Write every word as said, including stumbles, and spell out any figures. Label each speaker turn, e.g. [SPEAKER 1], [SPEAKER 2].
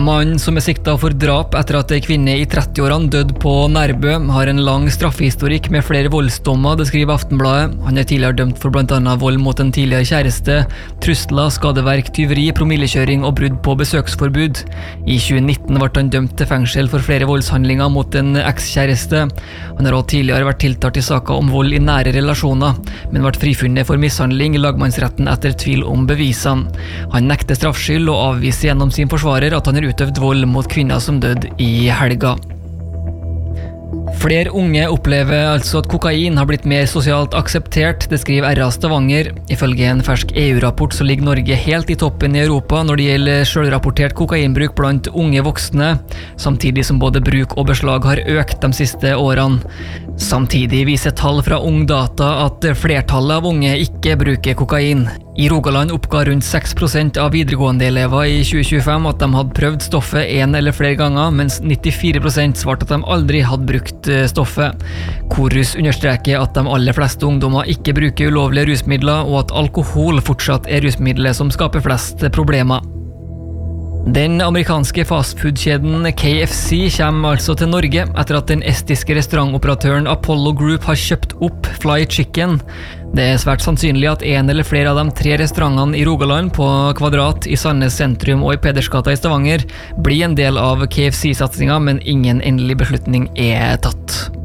[SPEAKER 1] Mannen som er siktet for drap etter at en kvinne i trettiårene døde på Nærbø, har en lang straffehistorikk med flere voldsdommer, det skriver Aftenbladet. Han er tidligere dømt for blant annet vold mot en tidligere kjæreste, trusler, skadeverk, tyveri, promillekjøring og brudd på besøksforbud. I tjue nitten ble han dømt til fengsel for flere voldshandlinger mot en ekskjæreste. Han har også tidligere vært tiltalt i saker om vold i nære relasjoner, men ble frifunnet for mishandling i lagmannsretten etter tvil om bevisene. Han nekter straffskyld og avviser gjennom sin forsvarer at han har utøvd vold mot kvinner som døde i helga. Flere unge opplever altså at kokain har blitt mer sosialt akseptert, det skriver R A Stavanger. Ifølge en fersk E U-rapport så ligger Norge helt i toppen i Europa når det gjelder selvrapportert kokainbruk blant unge voksne, samtidig som både bruk og beslag har økt de siste årene. Samtidig viser tall fra Ungdata at flertallet av unge ikke bruker kokain. I Rogaland oppga rundt seks prosent av videregående elever i tjue tjuefem at de hadde prøvd stoffet en eller flere ganger, mens nittifire prosent svarte at de aldri hadde brukt stoffet. Korus understreker at de aller fleste ungdommer ikke bruker ulovlige rusmidler, og at alkohol fortsatt er rusmiddelet som skaper flest problemer. Den amerikanske fastfood-kjeden K F C kommer altså til Norge etter at den estiske restaurantoperatøren Apollo Group har kjøpt opp Fly Chicken. Det er svært sannsynlig at en eller flere av de tre restaurantene i Rogaland, på Kvadrat, i Sandnes sentrum og i Pedersgata i Stavanger blir en del av K F C-satsingen, men ingen endelig beslutning er tatt.